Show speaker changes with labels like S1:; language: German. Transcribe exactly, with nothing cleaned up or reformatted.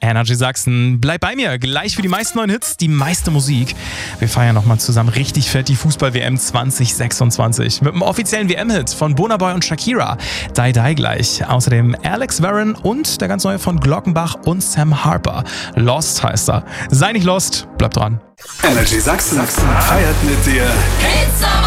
S1: Energy Sachsen. Bleib bei mir, gleich für die meisten neuen Hits, die meiste Musik. Wir feiern nochmal zusammen richtig fett die Fußball-W M zwanzig sechsundzwanzig mit dem offiziellen W M-Hit von Burna Boy und Shakira. Die Die gleich. Außerdem Alex Warren und der ganz neue von Glockenbach und Sam Harper. Lost heißt er. Sei nicht lost, bleib dran.
S2: Energy Sachsen feiert mit dir.
S3: Hits